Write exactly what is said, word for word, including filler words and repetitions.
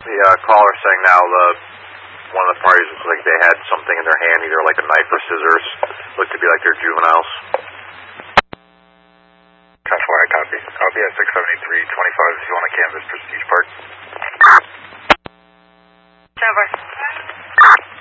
The uh, caller saying now the one of the parties looks like they had something in their hand, either like a knife or scissors. Looked to be like they're juveniles. ten four, I copy. I'll be at six seventy-three twenty-five if you want to canvas Prestige Park. Over.